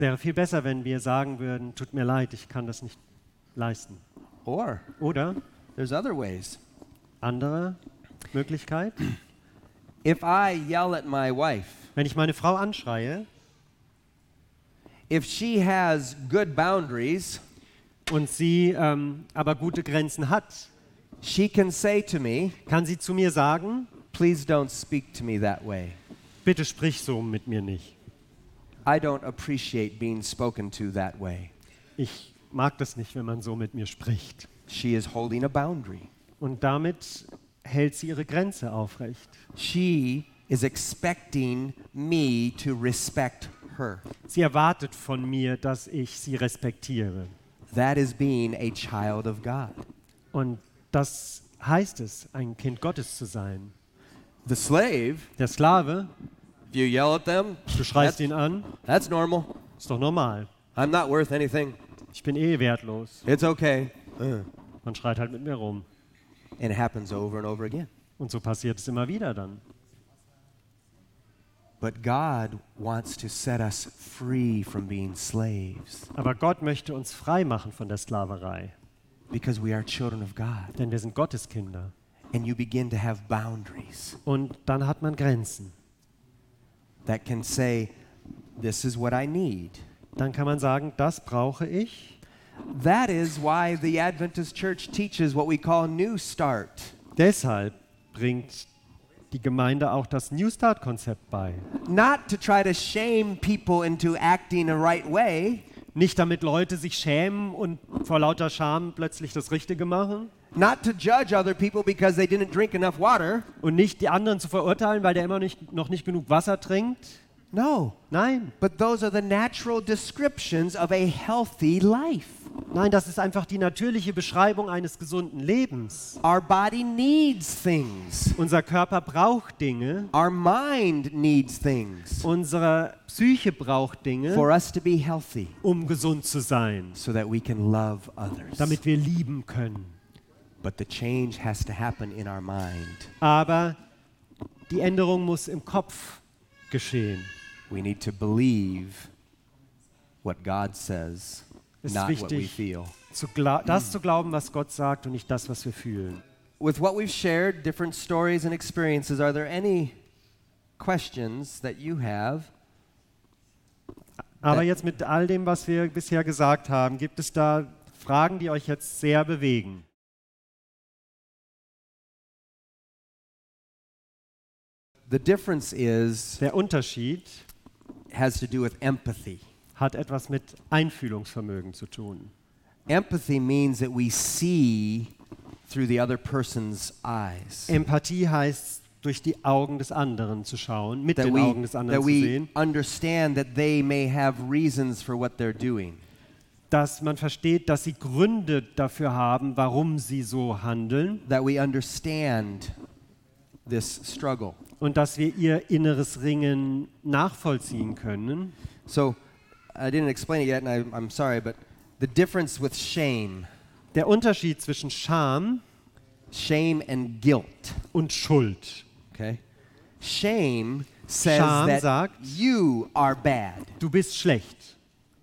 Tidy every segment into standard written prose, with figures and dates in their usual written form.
Wäre viel besser, wenn wir sagen würden, tut mir leid, ich kann das nicht leisten. Or Oder there's other ways. andere Möglichkeit, If I yell at my wife, wenn ich meine Frau anschreie if she has good boundaries, und sie aber gute Grenzen hat, she can say to me, kann sie zu mir sagen, please don't speak to me that way. bitte sprich so mit mir nicht. I don't appreciate being spoken to that way. Ich mag das nicht, wenn man so mit mir spricht. She is holding a boundary. Und damit hält sie ihre Grenze aufrecht. She is expecting me to respect her. Sie erwartet von mir, dass ich sie respektiere. That is being a child of God. Und das heißt es, ein Kind Gottes zu sein. The slave, Der Sklave, if you yell at them, du schreist ihn an, that's normal. ist doch normal. I'm not worth anything. Ich bin eh wertlos. It's okay. Man schreit halt mit mir rum. And it happens over and over again. Und so passiert es immer wieder dann. But God wants to set us free from being slaves Aber Gott möchte uns frei machen von der Sklaverei. because we are children of God. Denn wir sind Gottes Kinder. And you begin to have boundaries Und dann hat man Grenzen. that can say, this is what I need. Dann kann man sagen, das brauche ich. That is why the Adventist Church teaches what we call New Start. Deshalb bringt die Gemeinde auch das New Start-Konzept bei. Not to try to shame people into acting a right way, Nicht damit Leute sich schämen und vor lauter Scham plötzlich das Richtige machen. not to judge other people because they didn't drink enough water. Und nicht die anderen zu verurteilen, weil der immer noch nicht genug Wasser trinkt. No, Nein, but those are the natural descriptions of a healthy life. nein, das ist einfach die natürliche Beschreibung eines gesunden Lebens. Our body needs things. Unser Körper braucht Dinge, Our mind needs things unsere Psyche braucht Dinge, for us to be healthy um gesund zu sein, so that we can love others. damit wir lieben können. But the change has to happen in our mind. Aber die Änderung muss im Kopf geschehen. We need to believe what God says, Es ist not what we wichtig, feel. das zu glauben, was Gott sagt und nicht das, was wir fühlen. With what we've shared, different stories and experiences, are there any questions that you have? Aber jetzt mit all dem, was wir bisher gesagt haben, gibt es da Fragen, die euch jetzt sehr bewegen? The difference is Der Unterschied has to do with empathy. hat etwas mit Einfühlungsvermögen zu tun. Empathy means that we see through the other person's eyes. Empathie heißt, durch die Augen des anderen zu schauen, mit That den Augen des anderen zu we sehen, understand that they may have reasons for what they're doing. dass man versteht, dass sie Gründe dafür haben, warum sie so handeln That we understand this struggle. und dass wir ihr inneres Ringen nachvollziehen können. So, I didn't explain it yet, and I'm sorry, but the difference with shame Der Unterschied zwischen Scham and guilt. und Schuld. Okay? Shame says Scham that sagt, you are bad, du bist schlecht,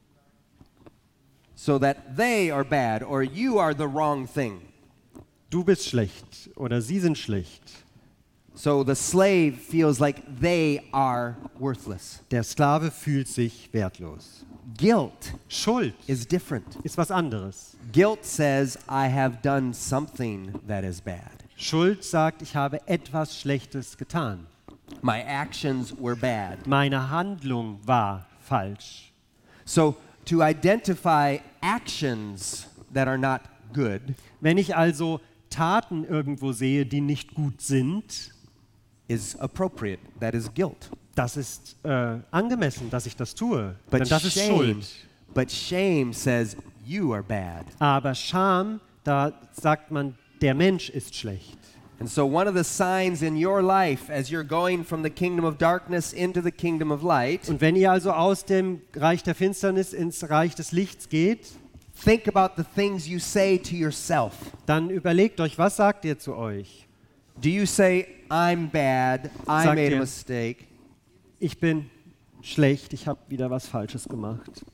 so that they are bad, or you are the wrong thing. du bist schlecht oder sie sind schlecht. So the slave feels like they are worthless. Der Sklave fühlt sich wertlos. Guilt Schuld is different. ist was anderes. Guilt says, I have done something that is bad. Schuld sagt, ich habe etwas Schlechtes getan. My actions were bad. Meine Handlung war falsch. So to identify actions that are not good Wenn ich also Taten irgendwo sehe, die nicht gut sind, is appropriate. That is guilt. das ist angemessen, dass ich das tue. Denn das ist Schuld. But shame says you are bad. Aber Scham, da sagt man, der Mensch ist schlecht. And so one of the signs in your life as you're going from the kingdom of darkness into the kingdom of light, Und wenn ihr also aus dem Reich der Finsternis ins Reich des Lichts geht, think about the things you say to yourself. dann überlegt euch, was sagt ihr zu euch? Do you say, I'm bad, I Sagt made a ihr- mistake? Ich bin schlecht, ich habe wieder was Falsches gemacht.